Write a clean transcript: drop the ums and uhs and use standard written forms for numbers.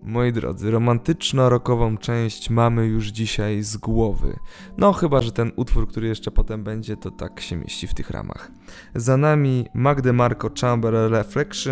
Moi drodzy, romantyczno-rockową część mamy już dzisiaj z głowy. No chyba, że ten utwór, który jeszcze potem będzie, to tak się mieści w tych ramach. Za nami Mac DeMarco Chamber Reflection